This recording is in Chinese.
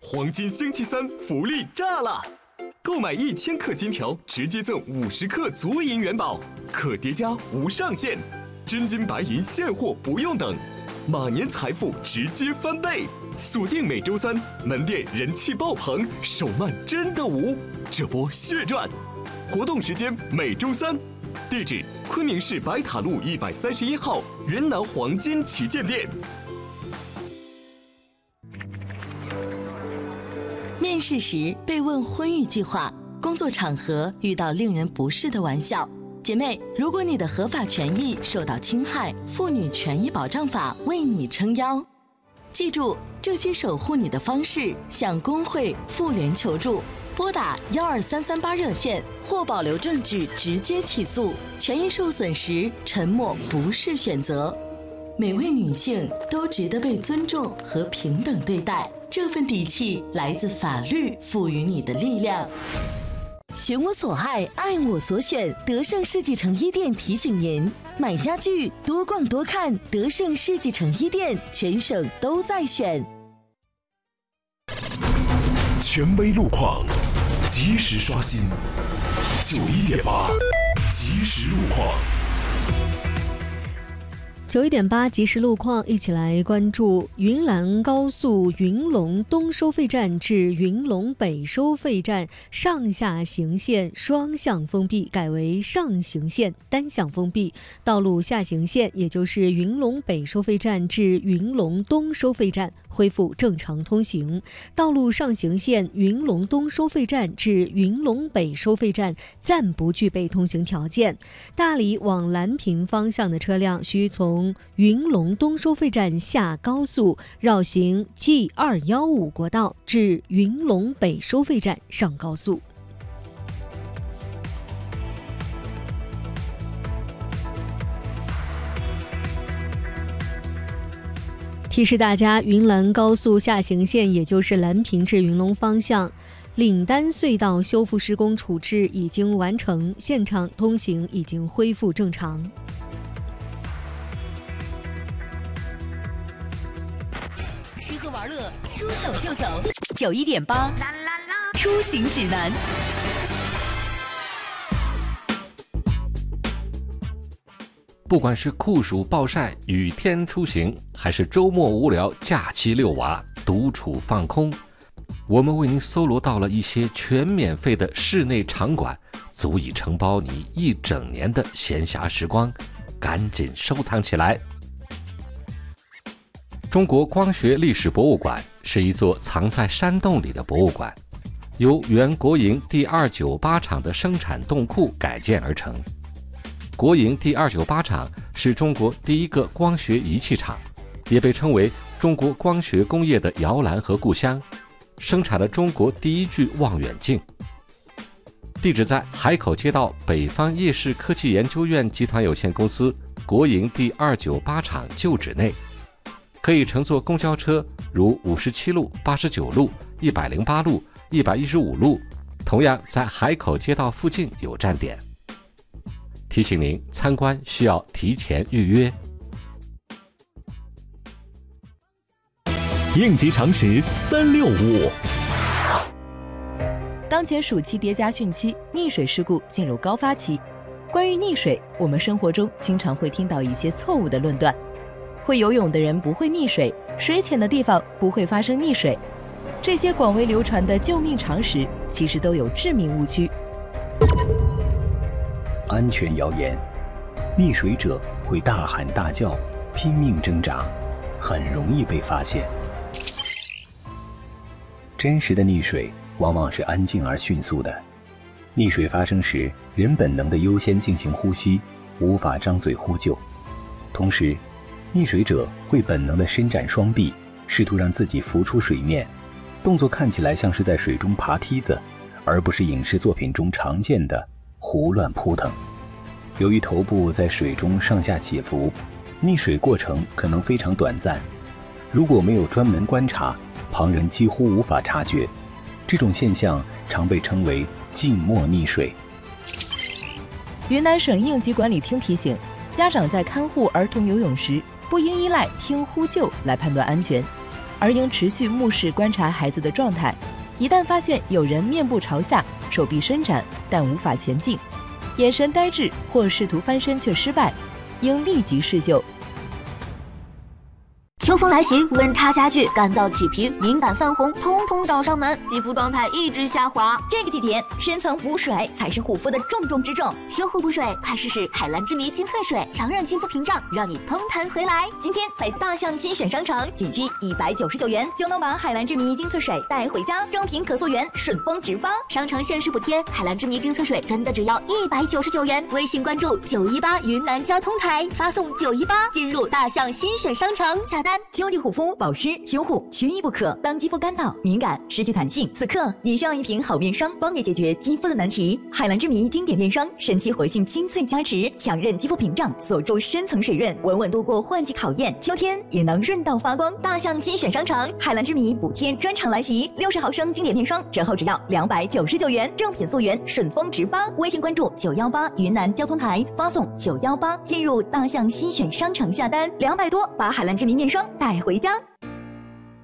黄金星期三福利炸了！购买1000克金条，直接赠50克足银元宝，可叠加无上限，真金白银现货不用等，马年财富直接翻倍！锁定每周三，门店人气爆棚，手慢真的无，这波血赚！活动时间每周三，地址昆明市白塔路131号云南黄金旗舰店。 面试时被问婚育计划，工作场合遇到令人不适的玩笑，姐妹，如果你的合法权益受到侵害，妇女权益保障法为你撑腰。记住，这些守护你的方式，向工会、妇联求助，拨打12338热线或保留证据直接起诉。权益受损时，沉默不是选择。每位女性都值得被尊重和平等对待，这份底气来自法律赋予你的力量。寻我所爱，爱我所选。德胜世纪城一店提醒您：买家具多逛多看，德胜世纪城一店，全省都在选。 权威路况，及时刷新。91.8，即时路况。 91.8即时路况，一起来关注云兰高速云龙东收费站至云龙北收费站上下行线双向封闭，改为上行线单向封闭，道路下行线也就是云龙北收费站至云龙东收费站恢复正常通行，道路上行线云龙东收费站至云龙北收费站暂不具备通行条件。大理往蓝坪方向的车辆需从云龙东收费站下高速绕行 G215 国道至云龙北收费站上高速。提示大家，云兰高速下行线也就是蓝坪至云龙方向岭丹隧道修复施工处置已经完成，现场通行已经恢复正常。 吃喝玩乐，说走就走。91.8，出行指南。 不管是酷暑暴晒、雨天出行，还是周末无聊、假期遛娃、独处放空，我们为您搜罗到了一些全免费的室内场馆，足以承包你一整年的闲暇时光，赶紧收藏起来。中国光学历史博物馆是一座藏在山洞里的博物馆，由原国营第298厂的生产洞库改建而成。国营第298厂是中国第一个光学仪器厂，也被称为中国光学工业的摇篮和故乡，生产了中国第一具望远镜。地址在海口街道北方夜市科技研究院集团有限公司国营第298厂旧址内，可以乘坐公交车，如57路、89路、108路、115路，同样在海口街道附近有站点。提醒您，参观需要提前预约。 应急常识365。 当前暑期叠加汛期，溺水事故进入高发期。关于溺水，我们生活中经常会听到一些错误的论断。会游泳的人不会溺水，水浅的地方不会发生溺水。这些广为流传的救命常识，其实都有致命误区。 安全谣言：溺水者会大喊大叫，拼命挣扎，很容易被发现。真实的溺水往往是安静而迅速的。溺水发生时，人本能地优先进行呼吸，无法张嘴呼救。同时，溺水者会本能地伸展双臂，试图让自己浮出水面，动作看起来像是在水中爬梯子，而不是影视作品中常见的胡乱扑腾。由于头部在水中上下起伏，溺水过程可能非常短暂，如果没有专门观察，旁人几乎无法察觉。这种现象常被称为静默溺水。 云南省应急管理厅提醒，家长在看护儿童游泳时，不应依赖听呼救来判断安全， 而应持续目视观察孩子的状态。一旦发现有人面部朝下，手臂伸展但无法前进，眼神呆滞或试图翻身却失败，应立即施救。 秋风来袭，温差加剧，干燥起皮、敏感泛红，通通找上门，肌肤状态一直下滑。 这个季节，深层补水才是护肤的重中之重。 修护补水，快试试海蓝之谜精粹水，强韧肌肤屏障，让你通弹回来。 今天在大象新选商城，仅需199元就能把海蓝之谜精粹水带回家，正品可溯源，顺丰直发。 商城限时补贴，海蓝之谜精粹水真的只要199元。微信关注918云南交通台，发送918进入大象新选商城下单。 秋季护肤保湿修护缺一不可。当肌肤干燥、敏感、失去弹性，此刻你需要一瓶好面霜，帮你解决肌肤的难题。海蓝之谜经典面霜，神奇活性精粹加持，强韧肌肤屏障，锁住深层水润，稳稳度过换季考验，秋天也能润到发光。大象新选商城，海蓝之谜补贴专场来袭，60毫升经典面霜折后只要299元，正品溯源，顺丰直发。微信关注918云南交通台，发送918进入大象新选商城下单，200多把海蓝之谜面霜带回家。